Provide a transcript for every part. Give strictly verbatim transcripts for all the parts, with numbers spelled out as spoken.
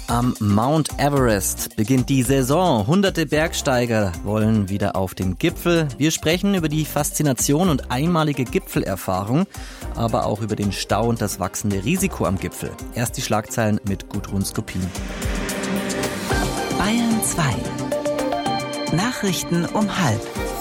Am Mount Everest beginnt die Saison. Hunderte Bergsteiger wollen wieder auf den Gipfel. Wir sprechen über die Faszination und einmalige Gipfelerfahrung, aber auch über den Stau und das wachsende Risiko am Gipfel. Erst die Schlagzeilen mit Gudrun Skopin. Bayern zwei. Nachrichten um halb.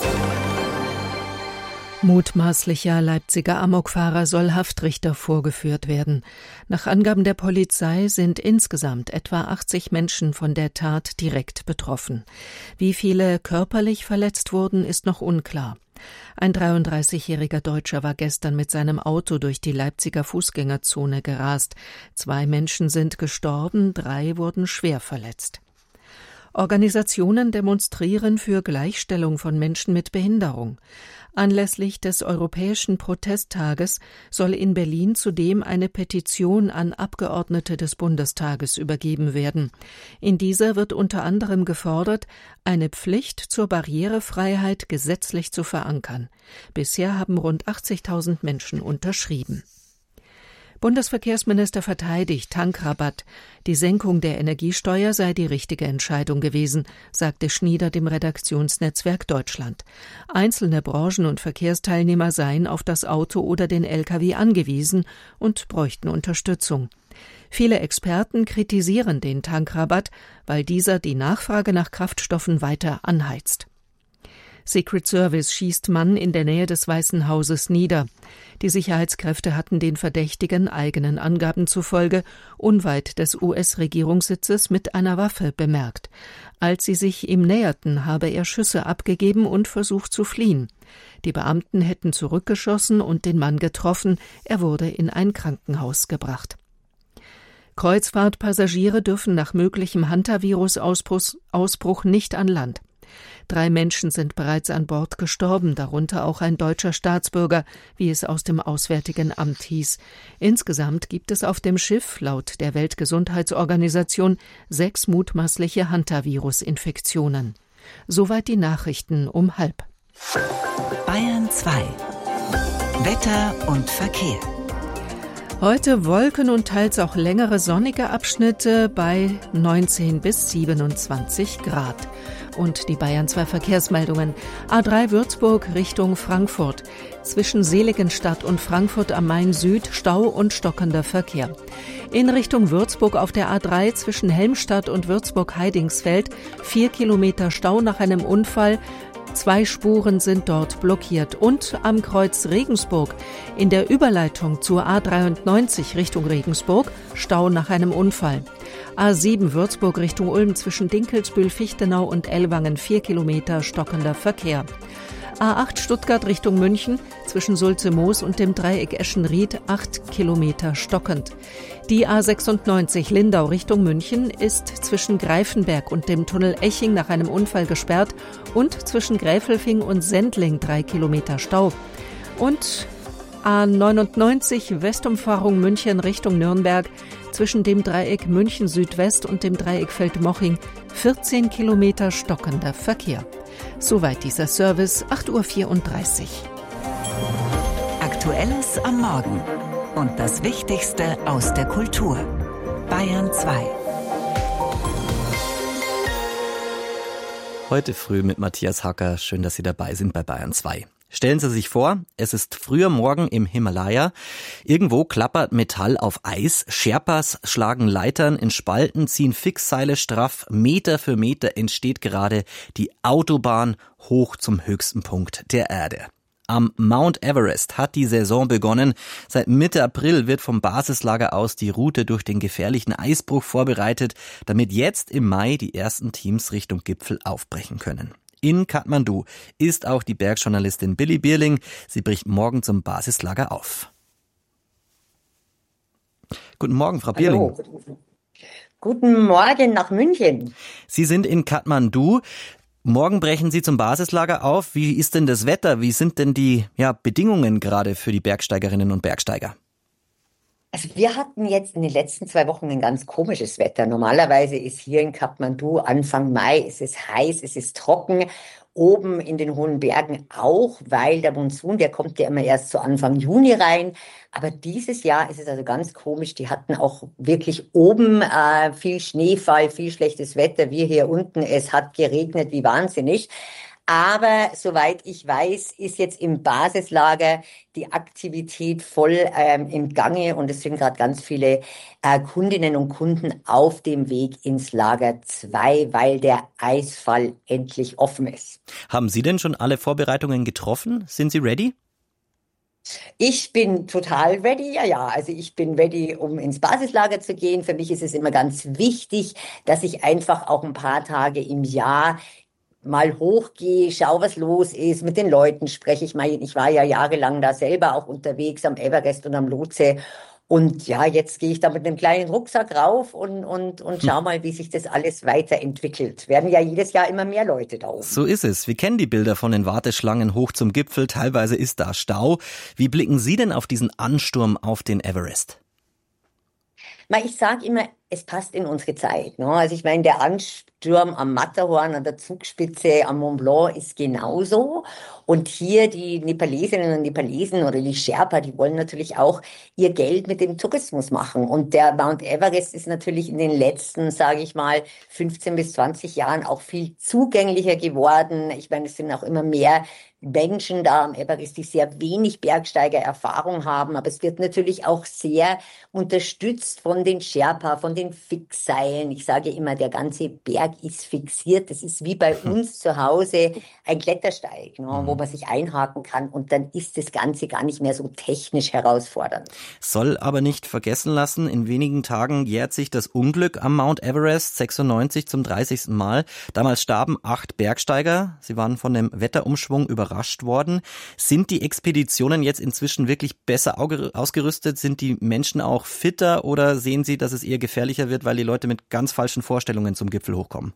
Mutmaßlicher Leipziger Amokfahrer soll Haftrichter vorgeführt werden. Nach Angaben der Polizei sind insgesamt etwa achtzig Menschen von der Tat direkt betroffen. Wie viele körperlich verletzt wurden, ist noch unklar. Ein dreiunddreißigjähriger Deutscher war gestern mit seinem Auto durch die Leipziger Fußgängerzone gerast. Zwei Menschen sind gestorben, drei wurden schwer verletzt. Organisationen demonstrieren für Gleichstellung von Menschen mit Behinderung. Anlässlich des Europäischen Protesttages soll in Berlin zudem eine Petition an Abgeordnete des Bundestages übergeben werden. In dieser wird unter anderem gefordert, eine Pflicht zur Barrierefreiheit gesetzlich zu verankern. Bisher haben rund achtzigtausend Menschen unterschrieben. Bundesverkehrsminister verteidigt Tankrabatt. Die Senkung der Energiesteuer sei die richtige Entscheidung gewesen, sagte Schnieder dem Redaktionsnetzwerk Deutschland. Einzelne Branchen und Verkehrsteilnehmer seien auf das Auto oder den L K W angewiesen und bräuchten Unterstützung. Viele Experten kritisieren den Tankrabatt, weil dieser die Nachfrage nach Kraftstoffen weiter anheizt. Secret Service schießt Mann in der Nähe des Weißen Hauses nieder. Die Sicherheitskräfte hatten den Verdächtigen eigenen Angaben zufolge unweit des U S-Regierungssitzes mit einer Waffe bemerkt. Als sie sich ihm näherten, habe er Schüsse abgegeben und versucht zu fliehen. Die Beamten hätten zurückgeschossen und den Mann getroffen. Er wurde in ein Krankenhaus gebracht. Kreuzfahrtpassagiere dürfen nach möglichem Hantavirus-Ausbruch nicht an Land. Drei Menschen sind bereits an Bord gestorben, darunter auch ein deutscher Staatsbürger, wie es aus dem Auswärtigen Amt hieß. Insgesamt gibt es auf dem Schiff, laut der Weltgesundheitsorganisation, sechs mutmaßliche Hantavirus-Infektionen. Soweit die Nachrichten um halb. Bayern zwei. Wetter und Verkehr. Heute Wolken und teils auch längere sonnige Abschnitte bei neunzehn bis siebenundzwanzig Grad. Und die Bayern zwei Verkehrsmeldungen. A drei Würzburg Richtung Frankfurt. Zwischen Seligenstadt und Frankfurt am Main Süd Stau und stockender Verkehr. In Richtung Würzburg auf der A drei zwischen Helmstadt und Würzburg-Heidingsfeld vier Kilometer Stau nach einem Unfall. Zwei Spuren sind dort blockiert. Und am Kreuz Regensburg in der Überleitung zur A dreiundneunzig Richtung Regensburg Stau nach einem Unfall. A sieben Würzburg Richtung Ulm zwischen Dinkelsbühl, Fichtenau und Ellwangen vier Kilometer stockender Verkehr. A acht Stuttgart Richtung München zwischen Sulze-Moos und dem Dreieck Eschenried acht Kilometer stockend. Die A sechsundneunzig Lindau Richtung München ist zwischen Greifenberg und dem Tunnel Eching nach einem Unfall gesperrt und zwischen Gräfelfing und Sendling drei Kilometer Stau. Und A neunundneunzig Westumfahrung München Richtung Nürnberg zwischen dem Dreieck München Südwest und dem Dreieck Feldmoching vierzehn Kilometer stockender Verkehr. Soweit dieser Service, acht Uhr vierunddreißig. Aktuelles am Morgen und das Wichtigste aus der Kultur. Bayern zwei. Heute früh mit Matthias Hacker. Schön, dass Sie dabei sind bei Bayern zwei. Stellen Sie sich vor, es ist früher Morgen im Himalaya. Irgendwo klappert Metall auf Eis, Sherpas schlagen Leitern in Spalten, ziehen Fixseile straff. Meter für Meter entsteht gerade die Autobahn hoch zum höchsten Punkt der Erde. Am Mount Everest hat die Saison begonnen. Seit Mitte April wird vom Basislager aus die Route durch den gefährlichen Eisbruch vorbereitet, damit jetzt im Mai die ersten Teams Richtung Gipfel aufbrechen können. In Kathmandu ist auch die Bergjournalistin Billy Bierling. Sie bricht morgen zum Basislager auf. Guten Morgen, Frau Bierling. Hallo. Guten Morgen nach München. Sie sind in Kathmandu. Morgen brechen Sie zum Basislager auf. Wie ist denn das Wetter? Wie sind denn die ja, Bedingungen gerade für die Bergsteigerinnen und Bergsteiger? Also wir hatten jetzt in den letzten zwei Wochen ein ganz komisches Wetter. Normalerweise ist hier in Kathmandu Anfang Mai, es ist heiß, es ist trocken. Oben in den hohen Bergen auch, weil der Monsun, der kommt ja immer erst zu Anfang Juni rein. Aber dieses Jahr ist es also ganz komisch. Die hatten auch wirklich oben äh, viel Schneefall, viel schlechtes Wetter. Wir hier unten, es hat geregnet wie wahnsinnig. Aber soweit ich weiß, ist jetzt im Basislager die Aktivität voll ähm, im Gange und es sind gerade ganz viele äh, Kundinnen und Kunden auf dem Weg ins Lager zwei, weil der Eisfall endlich offen ist. Haben Sie denn schon alle Vorbereitungen getroffen? Sind Sie ready? Ich bin total ready, ja, ja. Also ich bin ready, um ins Basislager zu gehen. Für mich ist es immer ganz wichtig, dass ich einfach auch ein paar Tage im Jahr mal hochgehe, schau, was los ist, mit den Leuten spreche ich mal. Ich war ja jahrelang da selber auch unterwegs am Everest und am Lhotse. Und ja, jetzt gehe ich da mit einem kleinen Rucksack rauf und, und, und schau mal, wie sich das alles weiterentwickelt. Werden ja jedes Jahr immer mehr Leute da oben. So ist es. Wir kennen die Bilder von den Warteschlangen hoch zum Gipfel. Teilweise ist da Stau. Wie blicken Sie denn auf diesen Ansturm auf den Everest? Ich sage immer, es passt in unsere Zeit. Ne? Also ich meine, der Ansturm am Matterhorn, an der Zugspitze, am Mont Blanc ist genauso. Und hier die Nepalesinnen und Nepalesen oder die Sherpa, die wollen natürlich auch ihr Geld mit dem Tourismus machen. Und der Mount Everest ist natürlich in den letzten, sage ich mal, fünfzehn bis zwanzig Jahren auch viel zugänglicher geworden. Ich meine, es sind auch immer mehr Menschen da am Everest, die sehr wenig Bergsteigererfahrung haben, aber es wird natürlich auch sehr unterstützt von den Sherpa, von den Fixseilen. Ich sage immer, der ganze Berg ist fixiert. Das ist wie bei uns zu Hause ein Klettersteig, ne, wo man sich einhaken kann und dann ist das Ganze gar nicht mehr so technisch herausfordernd. Soll aber nicht vergessen lassen, in wenigen Tagen jährt sich das Unglück am Mount Everest sechsundneunzig zum dreißigsten Mal. Damals starben acht Bergsteiger. Sie waren von dem Wetterumschwung überrascht worden. Sind die Expeditionen jetzt inzwischen wirklich besser ausgerüstet? Sind die Menschen auch fitter oder sehen Sie, dass es eher gefährlicher wird, weil die Leute mit ganz falschen Vorstellungen zum Gipfel hochkommen?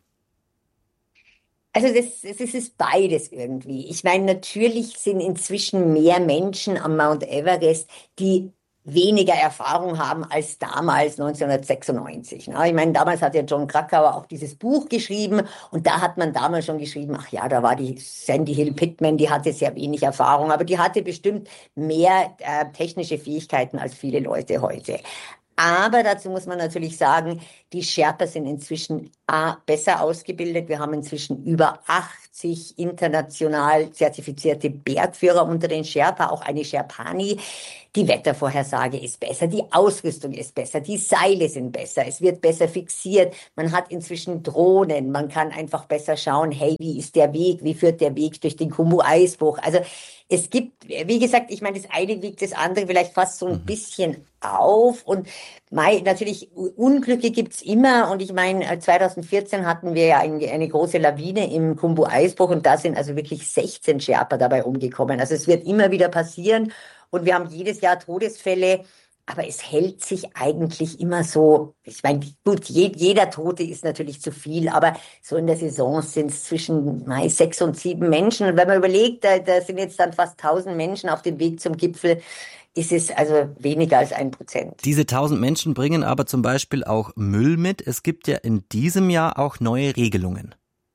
Also das, das ist beides irgendwie. Ich meine, natürlich sind inzwischen mehr Menschen am Mount Everest, die weniger Erfahrung haben als damals neunzehnhundertsechsundneunzig. Ich meine, damals hat ja John Krakauer auch dieses Buch geschrieben und da hat man damals schon geschrieben, ach ja, da war die Sandy Hill Pittman, die hatte sehr wenig Erfahrung, aber die hatte bestimmt mehr äh, technische Fähigkeiten als viele Leute heute. Aber dazu muss man natürlich sagen, die Sherpa sind inzwischen A, besser ausgebildet. Wir haben inzwischen über achtzig international zertifizierte Bergführer unter den Sherpa, auch eine Sherpani. Die Wettervorhersage ist besser, die Ausrüstung ist besser, die Seile sind besser, es wird besser fixiert. Man hat inzwischen Drohnen, man kann einfach besser schauen, hey, wie ist der Weg, wie führt der Weg durch den Khumbu-Eisbruch? Also es gibt, wie gesagt, ich meine, das eine wiegt das andere vielleicht fast so ein bisschen auf und mei, natürlich Unglücke gibt's immer und ich meine, zweitausendvierzehn hatten wir ja eine, eine große Lawine im Khumbu-Eisbruch und da sind also wirklich sechzehn Sherpa dabei umgekommen. Also es wird immer wieder passieren und wir haben jedes Jahr Todesfälle, aber es hält sich eigentlich immer so, ich meine, gut, je, jeder Tote ist natürlich zu viel, aber so in der Saison sind es zwischen mei, sechs und sieben Menschen. Und wenn man überlegt, da, da sind jetzt dann fast tausend Menschen auf dem Weg zum Gipfel, ist es also weniger als ein Prozent. Diese tausend Menschen bringen aber zum Beispiel auch Müll mit. Es gibt ja in diesem Jahr auch neue Regelungen.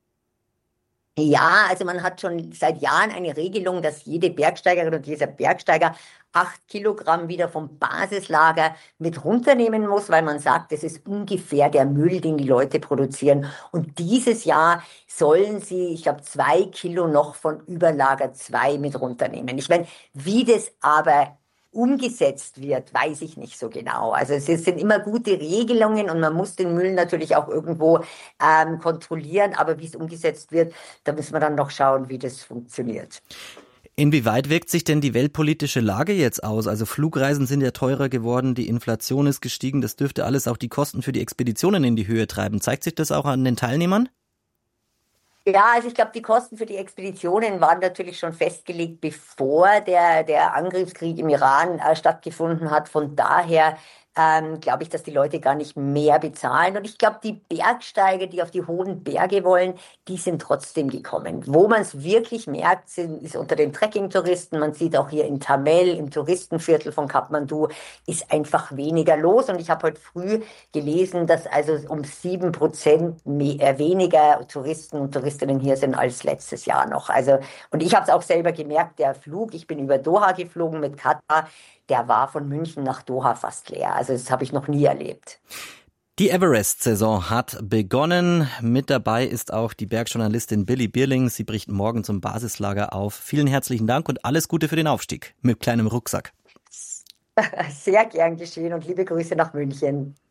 Ja, also man hat schon seit Jahren eine Regelung, dass jede Bergsteigerin und jeder Bergsteiger acht Kilogramm wieder vom Basislager mit runternehmen muss, weil man sagt, das ist ungefähr der Müll, den die Leute produzieren. Und dieses Jahr sollen sie, ich glaube, zwei Kilo noch von Überlager zwei mit runternehmen. Ich meine, wie das aber umgesetzt wird, weiß ich nicht so genau. Also es sind immer gute Regelungen und man muss den Müll natürlich auch irgendwo ähm, kontrollieren, aber wie es umgesetzt wird, da müssen wir dann noch schauen, wie das funktioniert. Inwieweit wirkt sich denn die weltpolitische Lage jetzt aus? Also Flugreisen sind ja teurer geworden, die Inflation ist gestiegen, das dürfte alles auch die Kosten für die Expeditionen in die Höhe treiben. Zeigt sich das auch an den Teilnehmern? Ja, also ich glaube, die Kosten für die Expeditionen waren natürlich schon festgelegt, bevor der, der Angriffskrieg im Iran äh, stattgefunden hat. Von daher ähm, glaube ich, dass die Leute gar nicht mehr bezahlen. Und ich glaube, die Bergsteiger, die auf die hohen Berge wollen, die sind trotzdem gekommen. Wo man es wirklich merkt, sind, ist unter den Trekkingtouristen. Man sieht auch hier in Thamel, im Touristenviertel von Kathmandu, ist einfach weniger los. Und ich habe heute früh gelesen, dass also um sieben Prozent mehr, weniger Touristen und Touristinnen hier sind als letztes Jahr noch. Also, und ich habe es auch selber gemerkt, der Flug, ich bin über Doha geflogen mit Katar, der war von München nach Doha fast leer. Also das habe ich noch nie erlebt. Die Everest-Saison hat begonnen. Mit dabei ist auch die Bergjournalistin Billy Bierling. Sie bricht morgen zum Basislager auf. Vielen herzlichen Dank und alles Gute für den Aufstieg mit kleinem Rucksack. Sehr gern geschehen und liebe Grüße nach München.